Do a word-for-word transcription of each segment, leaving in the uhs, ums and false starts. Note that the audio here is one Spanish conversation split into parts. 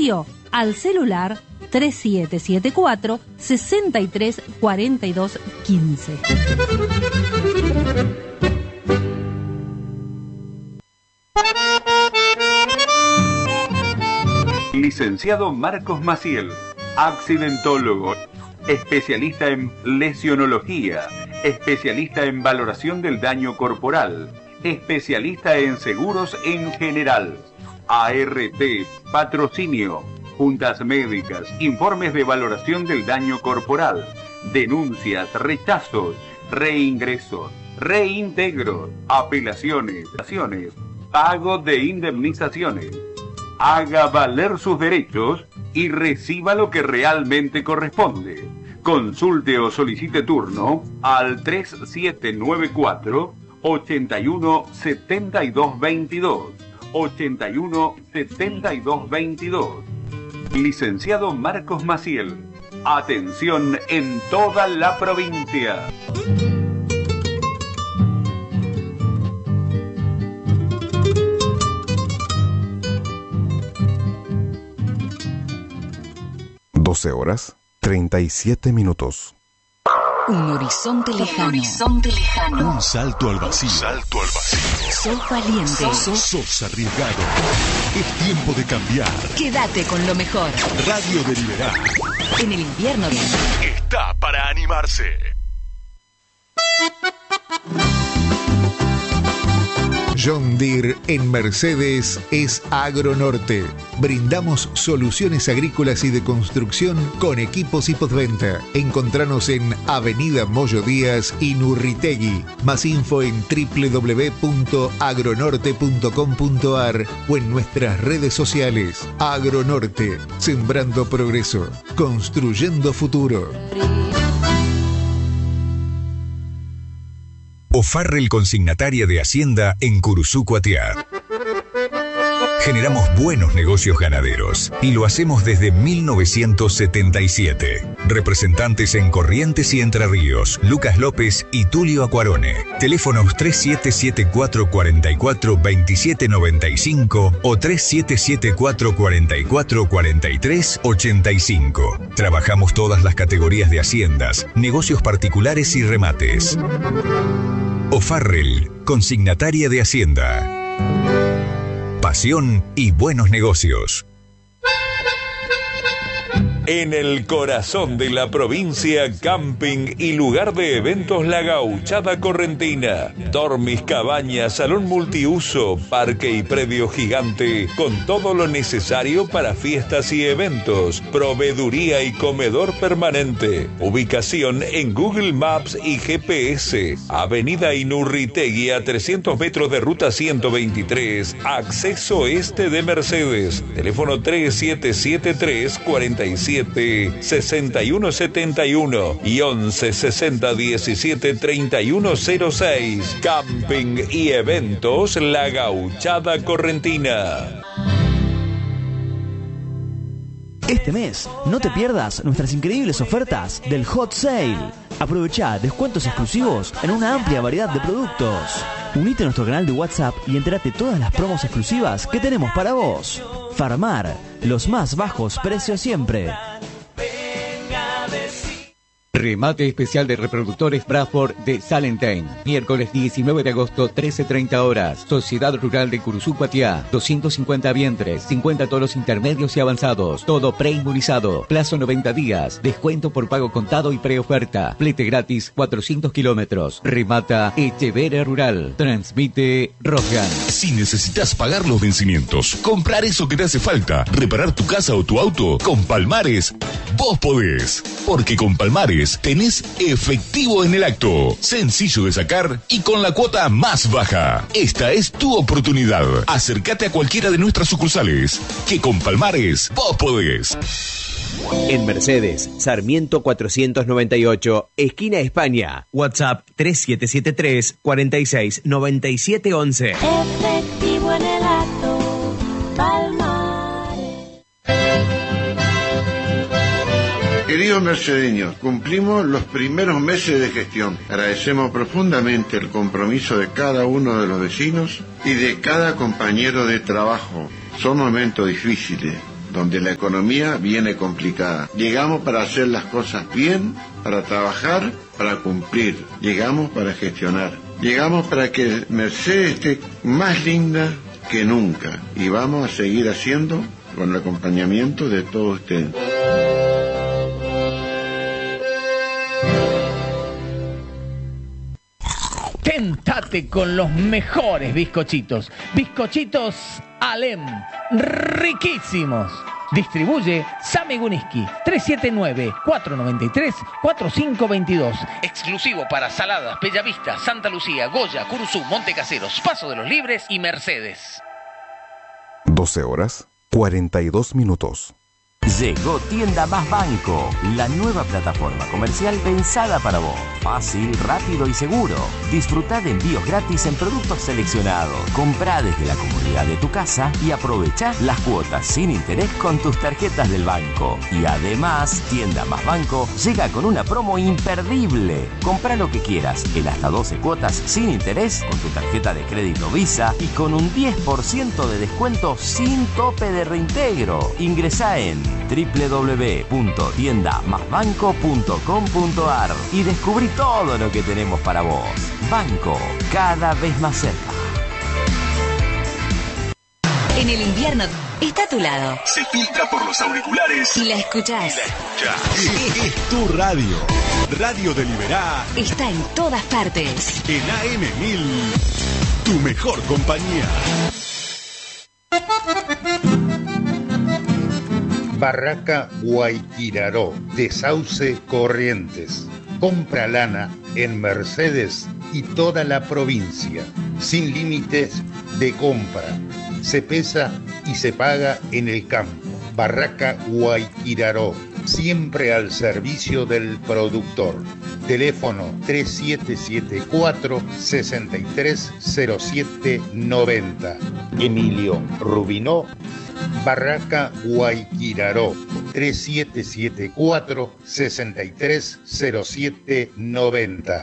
domicilio al celular tres siete siete cuatro, seis tres cuatro dos uno cinco. Licenciado Marcos Maciel, accidentólogo, especialista en lesionología, especialista en valoración del daño corporal, especialista en seguros en general, A R T, patrocinio, juntas médicas, informes de valoración del daño corporal, denuncias, rechazos, reingresos, reintegros, apelaciones, pago de indemnizaciones. Haga valer sus derechos y reciba lo que realmente corresponde. Consulte o solicite turno al tres siete nueve cuatro, ocho uno siete dos dos dos, ocho uno siete dos dos dos. Licenciado Marcos Maciel. Atención en toda la provincia. doce horas, treinta y siete minutos. Un horizonte lejano. Un horizonte lejano. Un salto al vacío. Un salto al vacío. Sos valiente. Sos, sos arriesgado. Es tiempo de cambiar. Quédate con lo mejor. Radio Deliberá. En el invierno está para animarse. John Deere en Mercedes es Agronorte. Brindamos soluciones agrícolas y de construcción con equipos y postventa. Encontranos en Avenida Moyo Díaz y Nurritegui. Más info en doble u doble u doble u punto agronorte punto com punto a r o en nuestras redes sociales. Agronorte, sembrando progreso, construyendo futuro. O'Farrell Consignataria de Hacienda en Curuzú, Cuatiá. Generamos buenos negocios ganaderos y lo hacemos desde mil novecientos setenta y siete. Representantes en Corrientes y Entre Ríos, Lucas López y Tulio Acuarone. Teléfonos tres siete siete cuatro, cuatro cuatro, dos siete nueve cinco o tres siete siete cuatro, cuatro cuatro, cuatro tres ocho cinco. Trabajamos todas las categorías de haciendas, negocios particulares y remates. O'Farrell, Consignataria de Hacienda. Pasión y buenos negocios. En el corazón de la provincia, camping y lugar de eventos La Gauchada Correntina. Dormis, cabañas, salón multiuso, parque y predio gigante, con todo lo necesario para fiestas y eventos. Proveeduría y comedor permanente. Ubicación en Google Maps y G P S. Avenida Inurritegui a trescientos metros de ruta ciento veintitrés. Acceso este de Mercedes. Teléfono tres siete siete tres, cuatro siete sesenta y uno setenta y uno y once sesenta diecisiete treinta y uno cero seis. Camping y eventos La Gauchada Correntina. Este mes, no te pierdas nuestras increíbles ofertas del Hot Sale. Aprovecha descuentos exclusivos en una amplia variedad de productos. Unite a nuestro canal de WhatsApp y entérate todas las promos exclusivas que tenemos para vos. Farmar, los más bajos precios siempre. Remate especial de reproductores Bradford de Salentine. Miércoles diecinueve de agosto, trece treinta horas. Sociedad Rural de Curuzú, Cuatiá. doscientos cincuenta vientres, cincuenta toros intermedios y avanzados. Todo preinmunizado. Plazo noventa días. Descuento por pago contado y preoferta. Flete gratis cuatrocientos kilómetros. Remata Echevera Rural. Transmite Rogan. Si necesitas pagar los vencimientos, comprar eso que te hace falta, reparar tu casa o tu auto, con Palmares, vos podés. Porque con Palmares tenés efectivo en el acto, sencillo de sacar y con la cuota más baja. Esta es tu oportunidad. Acércate a cualquiera de nuestras sucursales, que con Palmares vos podés. En Mercedes, Sarmiento cuatrocientos noventa y ocho, esquina España. WhatsApp tres siete siete tres, cuatro seis nueve siete once. Efectivo en el acto, Palmares. Queridos mercedeños, cumplimos los primeros meses de gestión. Agradecemos profundamente el compromiso de cada uno de los vecinos y de cada compañero de trabajo. Son momentos difíciles, donde la economía viene complicada. Llegamos para hacer las cosas bien, para trabajar, para cumplir. Llegamos para gestionar. Llegamos para que Mercedes esté más linda que nunca. Y vamos a seguir haciendo con el acompañamiento de todos ustedes. Tentate con los mejores bizcochitos. Bizcochitos Alem, riquísimos. Distribuye Sami Guniski, tres siete nueve, cuatro nueve tres, cuatro cinco dos dos. Exclusivo para Saladas, Bellavista, Santa Lucía, Goya, Curuzú, Montecaseros, Paso de los Libres y Mercedes. doce horas, cuarenta y dos minutos. Llegó Tienda Más Banco, la nueva plataforma comercial pensada para vos. Fácil, rápido y seguro. Disfrutá de envíos gratis en productos seleccionados. Comprá desde la comodidad de tu casa y aprovechá las cuotas sin interés con tus tarjetas del banco. Y además, Tienda Más Banco llega con una promo imperdible. Comprá lo que quieras en hasta doce cuotas sin interés con tu tarjeta de crédito Visa y con un diez por ciento de descuento sin tope de reintegro. Ingresá en doble u doble u doble u punto tienda más banco punto com punto a r y descubrí todo lo que tenemos para vos. Banco, cada vez más cerca. En el invierno está a tu lado. Se filtra por los auriculares Y la escuchás. y la escuchás. Es tu radio. Radio de Liberá. Está en todas partes. En A M mil. Tu mejor compañía. Barraca Guayquiraró, de Sauce Corrientes. Compra lana en Mercedes y toda la provincia, sin límites de compra. Se pesa y se paga en el campo. Barraca Guayquiraró, siempre al servicio del productor. Teléfono tres siete siete cuatro, seis tres cero siete nueve cero. Emilio Rubinó, Barraca Guayquiraró, tres siete siete cuatro, seis tres cero siete nueve cero.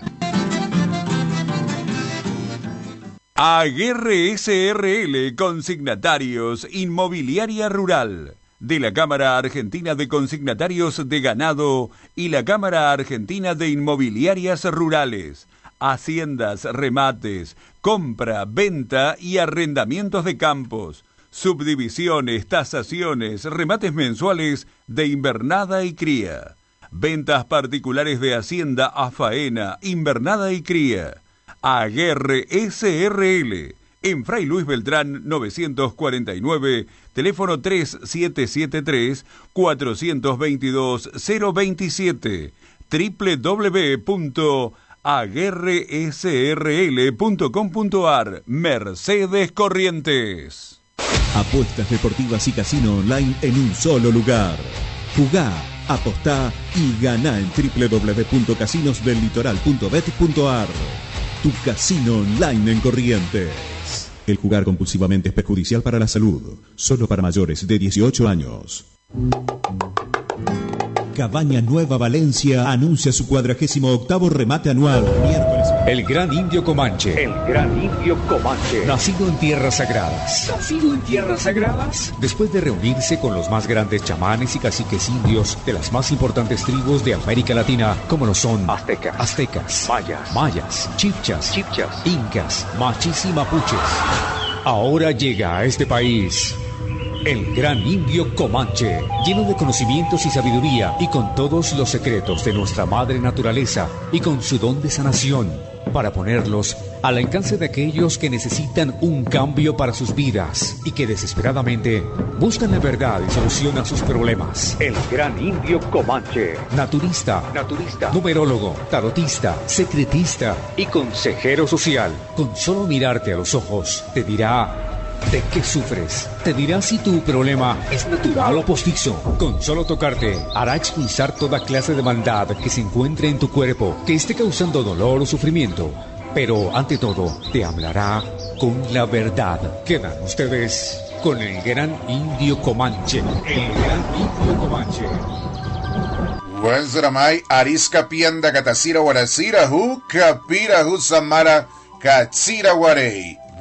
Aguerre S R L Consignatarios Inmobiliaria Rural, de la Cámara Argentina de Consignatarios de Ganado y la Cámara Argentina de Inmobiliarias Rurales. Haciendas, remates, compra, venta y arrendamientos de campos. Subdivisiones, tasaciones, remates mensuales de invernada y cría. Ventas particulares de hacienda a faena, invernada y cría. Aguerre S R L. En Fray Luis Beltrán novecientos cuarenta y nueve, teléfono tres siete siete tres, cuatro dos dos, cero dos siete, doble u doble u doble u punto aguerre s r l punto com punto a r. Mercedes Corrientes. Apuestas deportivas y casino online en un solo lugar. Jugá, apostá y ganá en doble u doble u doble u punto casinos del litoral punto bet punto a r. Tu casino online en Corrientes. El jugar compulsivamente es perjudicial para la salud. Solo para mayores de dieciocho años. Cabaña Nueva Valencia anuncia su cuadragésimo octavo remate anual. Miércoles. El Gran Indio Comanche. El Gran Indio Comanche. Nacido en tierras sagradas. Nacido en tierras sagradas. Después de reunirse con los más grandes chamanes y caciques indios de las más importantes tribus de América Latina, como lo son Aztecas, aztecas, mayas, mayas, chipchas, chipchas, incas, machis y mapuches. Ahora llega a este país el Gran Indio Comanche, lleno de conocimientos y sabiduría y con todos los secretos de nuestra madre naturaleza y con su don de sanación, para ponerlos al alcance de aquellos que necesitan un cambio para sus vidas y que desesperadamente buscan la verdad y solución a sus problemas. El Gran Indio Comanche. Naturista, Naturista, numerólogo, tarotista, secretista y consejero social. Con solo mirarte a los ojos, te dirá ¿de qué sufres? Te dirá si tu problema es natural o postizo. Con solo tocarte, hará expulsar toda clase de maldad que se encuentre en tu cuerpo, que esté causando dolor o sufrimiento. Pero, ante todo, te hablará con la verdad. Quedan ustedes con el Gran Indio Comanche. El Gran Indio Comanche. Wanzaramay Arisca Pianda Katasira Warasira Hu Kapira Hu Samara Katsira Warei.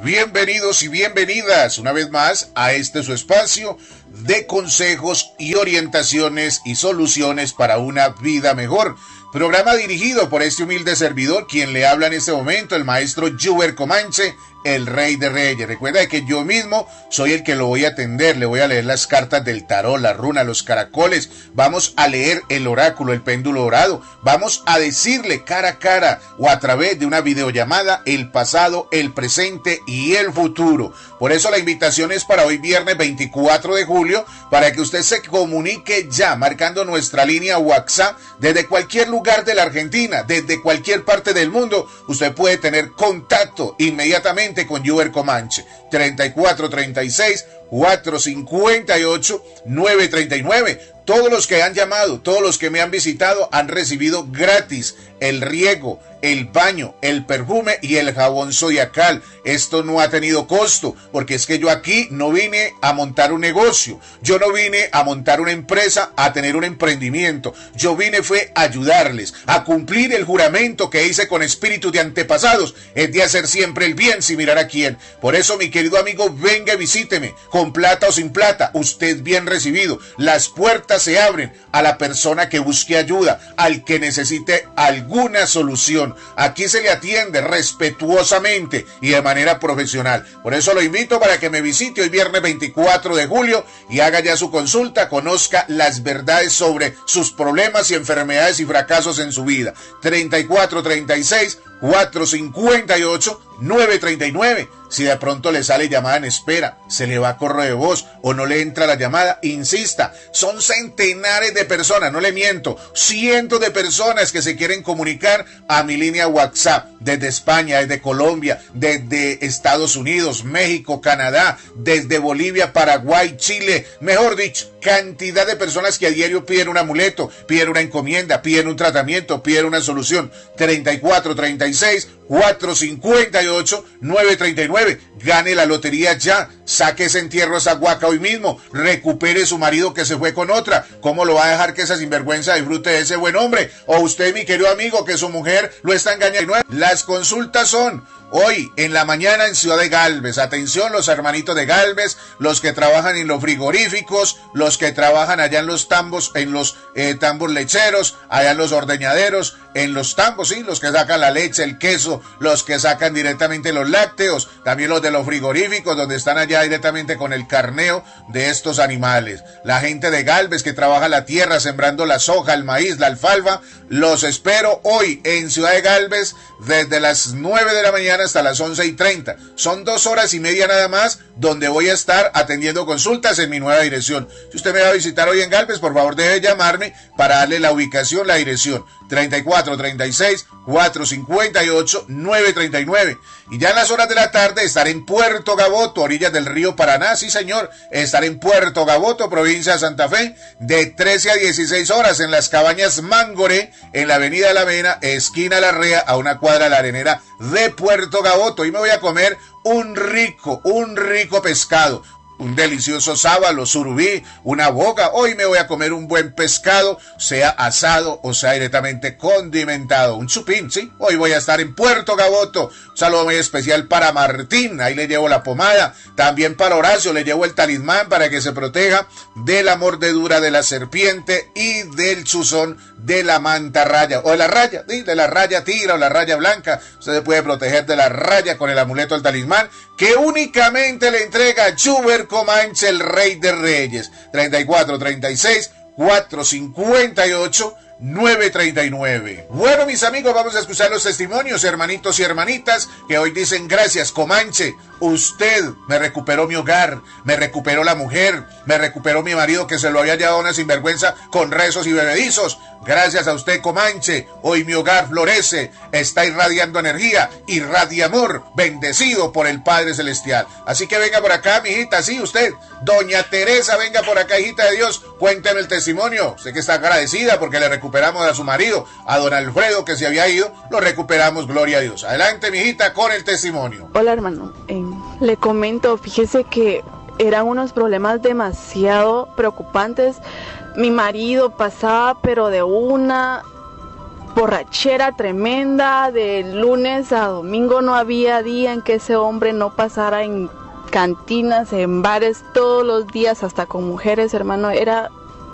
Bienvenidos y bienvenidas una vez más a este su espacio de consejos y orientaciones y soluciones para una vida mejor. Programa dirigido por este humilde servidor, quien le habla en este momento, el maestro Juber Comanche, el Rey de Reyes. Recuerda que yo mismo soy el que lo voy a atender, le voy a leer las cartas del tarot, la runa, los caracoles, vamos a leer el oráculo, el péndulo dorado, vamos a decirle cara a cara o a través de una videollamada el pasado, el presente y el futuro. Por eso la invitación es para hoy viernes veinticuatro de julio, para que usted se comunique ya, marcando nuestra línea WhatsApp desde cualquier lugar de la Argentina, desde cualquier parte del mundo. Usted puede tener contacto inmediatamente con Juber Comanche. treinta y cuatro treinta y seis cuatrocientos cincuenta y ocho novecientos treinta y nueve. Todos los que han llamado, todos los que me han visitado han recibido gratis el riego, el baño, el perfume y el jabón zodiacal. Esto no ha tenido costo, porque es que yo aquí no vine a montar un negocio, yo no vine a montar una empresa, a tener un emprendimiento. Yo vine fue a ayudarles a cumplir el juramento que hice con espíritu de antepasados, es de hacer siempre el bien sin mirar a quién. Por eso, mi querido amigo, venga y visíteme, con plata o sin plata, usted bien recibido. Las puertas se abren a la persona que busque ayuda, al que necesite alguna solución. Aquí se le atiende respetuosamente y de manera profesional. Por eso lo invito para que me visite hoy viernes veinticuatro de julio y haga ya su consulta, conozca las verdades sobre sus problemas y enfermedades y fracasos en su vida. treinta y cuatro treinta y seis cuatrocientos cincuenta y ocho novecientos treinta y nueve. Si de pronto le sale llamada en espera, se le va a correo de voz o no le entra la llamada, insista. Son centenares de personas, no le miento, cientos de personas que se quieren comunicar a mi línea WhatsApp desde España, desde Colombia, desde Estados Unidos, México, Canadá, desde Bolivia, Paraguay, Chile, mejor dicho, cantidad de personas que a diario piden un amuleto, piden una encomienda, piden un tratamiento, piden una solución. treinta y cuatro treinta y seis cuatrocientos cincuenta y ocho novecientos treinta y nueve. Gane la lotería ya, saque ese entierro a esa guaca hoy mismo, recupere su marido que se fue con otra. ¿Cómo lo va a dejar que esa sinvergüenza disfrute de ese buen hombre? O usted, mi querido amigo, que su mujer lo está engañando. Las consultas son hoy en la mañana en Ciudad de Galvez. Atención, los hermanitos de Galvez, los que trabajan en los frigoríficos, los que trabajan allá en los tambos, en los eh, tambos lecheros, allá en los ordeñaderos, en los tambos, sí, los que sacan la leche, el queso, los que sacan directamente los lácteos, también los de los frigoríficos, donde están allá directamente con el carneo de estos animales. La gente de Galvez que trabaja la tierra, sembrando la soja, el maíz, la alfalfa, los espero hoy en Ciudad de Galvez desde las nueve de la mañana hasta las once y treinta. Son dos horas y media nada más, donde voy a estar atendiendo consultas en mi nueva dirección. Si usted me va a visitar hoy en Galvez, por favor debe llamarme para darle la ubicación, la dirección. treinta y cuatro treinta y seis cuatrocientos cincuenta y ocho novecientos treinta y nueve. Y ya en las horas de la tarde estaré en Puerto Gaboto, orillas del río Paraná, sí señor, estaré en Puerto Gaboto, provincia de Santa Fe, de trece a dieciséis horas en las cabañas Mangoré, en la avenida La Avena, esquina La Rea, a una cuadra de la arenera de Puerto Gaboto. Y me voy a comer un rico, un rico pescado, un delicioso sábalo, surubí, una boca. Hoy me voy a comer un buen pescado, sea asado o sea directamente condimentado, un chupín, ¿sí? Hoy voy a estar en Puerto Gaboto. Un saludo muy especial para Martín, ahí le llevo la pomada. También para Horacio le llevo el talismán para que se proteja de la mordedura de la serpiente y del chuzón de la manta raya, o de la raya, ¿sí? De la raya tigra o la raya blanca. Usted se puede proteger de la raya con el amuleto del talismán, que únicamente le entrega Juber Comanche, el Rey de Reyes. treinta y cuatro treinta y seis cuatrocientos cincuenta y ocho novecientos treinta y nueve. Bueno, mis amigos, vamos a escuchar los testimonios, hermanitos y hermanitas, que hoy dicen: gracias, Comanche, usted me recuperó mi hogar, me recuperó la mujer, me recuperó mi marido que se lo había llevado a una sinvergüenza con rezos y bebedizos. Gracias a usted, Comanche, hoy mi hogar florece, está irradiando energía, irradia amor, bendecido por el Padre Celestial. Así que venga por acá, mi hijita, sí, usted, doña Teresa, venga por acá, hijita de Dios, cuénteme el testimonio. Sé que está agradecida porque le recuperamos a su marido, a don Alfredo, que se había ido, lo recuperamos, gloria a Dios. Adelante, mi hijita, con el testimonio. Hola, hermano, eh, le comento, fíjese que eran unos problemas demasiado preocupantes. Mi marido pasaba, pero de una borrachera tremenda, de lunes a domingo no había día en que ese hombre no pasara en cantinas, en bares todos los días, hasta con mujeres, hermano. Era